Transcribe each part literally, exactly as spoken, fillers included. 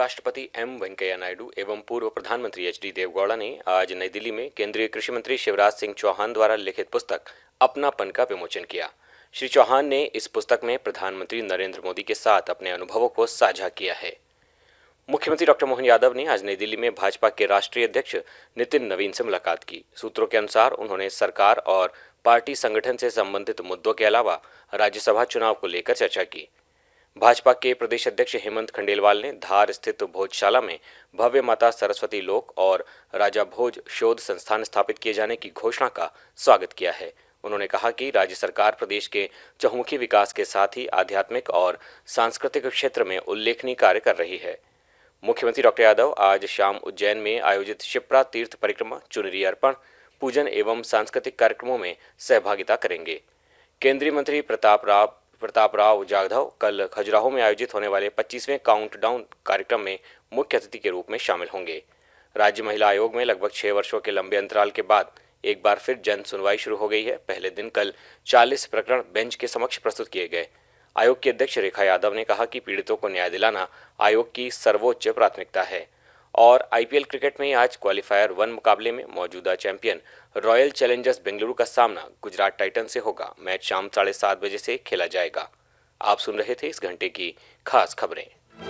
उपराष्ट्रपति एम वेंकैया नायडू एवं पूर्व प्रधानमंत्री एच डी देवगौड़ा ने आज नई दिल्ली में केंद्रीय कृषि मंत्री शिवराज सिंह चौहान द्वारा लिखित पुस्तक अपनापन का विमोचन किया। श्री चौहान ने इस पुस्तक में प्रधानमंत्री नरेंद्र मोदी के साथ अपने अनुभवों को साझा किया है। मुख्यमंत्री डॉक्टर मोहन यादव ने आज नई दिल्ली में भाजपा के राष्ट्रीय अध्यक्ष नितिन नवीन से मुलाकात की। सूत्रों के अनुसार उन्होंने सरकार और पार्टी संगठन से संबंधित मुद्दों के अलावा राज्यसभा चुनाव को लेकर चर्चा की। भाजपा के प्रदेश अध्यक्ष हेमंत खंडेलवाल ने धार स्थित भोजशाला में भव्य माता सरस्वती लोक और राजा भोज शोध संस्थान स्थापित किए जाने की घोषणा का स्वागत किया है। उन्होंने कहा कि राज्य सरकार प्रदेश के चहुमुखी विकास के साथ ही आध्यात्मिक और सांस्कृतिक क्षेत्र में उल्लेखनीय कार्य कर रही है। मुख्यमंत्री डॉक्टर यादव आज शाम उज्जैन में आयोजित शिप्रा तीर्थ परिक्रमा, चुनरी अर्पण, पूजन एवं सांस्कृतिक कार्यक्रमों में सहभागिता करेंगे। केंद्रीय मंत्री प्रताप राव प्रताप राव जाधव कल खजुराहो में आयोजित होने वाले पच्चीसवें काउंटडाउन कार्यक्रम में मुख्य अतिथि के रूप में शामिल होंगे। राज्य महिला आयोग में लगभग छह वर्षों के लंबे अंतराल के बाद एक बार फिर जन सुनवाई शुरू हो गई है। पहले दिन कल चालीस प्रकरण बेंच के समक्ष प्रस्तुत किए गए। आयोग की अध्यक्ष रेखा यादव ने कहा कि पीड़ितों को न्याय दिलाना आयोग की सर्वोच्च प्राथमिकता है। और आईपीएल क्रिकेट में आज क्वालिफायर वन मुकाबले में मौजूदा चैंपियन रॉयल चैलेंजर्स बेंगलुरु का सामना गुजरात टाइटन से होगा। मैच शाम साढ़े सात बजे से खेला जाएगा। आप सुन रहे थे इस घंटे की खास खबरें।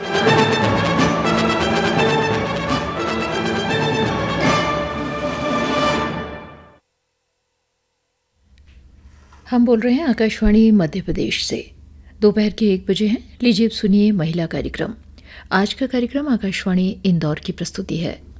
हम बोल रहे हैं आकाशवाणी मध्य प्रदेश से। दोपहर के एक बजे हैं। लीजिए सुनिए महिला कार्यक्रम। आज का कार्यक्रम आकाशवाणी इंदौर की प्रस्तुति है।